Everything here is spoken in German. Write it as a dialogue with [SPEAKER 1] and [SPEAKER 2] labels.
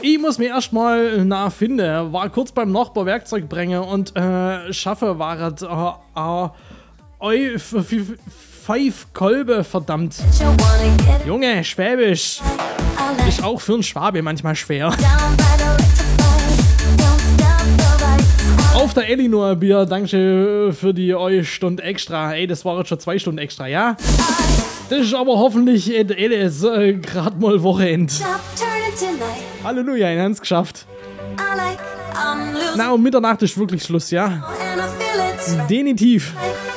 [SPEAKER 1] Ich muss mir erstmal nachfinden. War kurz beim Nachbar Werkzeug bringen und schaffe war es 5 Kolbe, verdammt. Junge, Schwäbisch. Ist auch für einen Schwabe manchmal schwer. Auf der Elinor Bier, danke für die Stunde extra. Ey, das war jetzt schon 2 Stunden extra, ja? Das ist aber hoffentlich alles gerade mal Wochenend. Halleluja, wir haben es geschafft. Na, um Mitternacht ist wirklich Schluss, ja? Definitiv.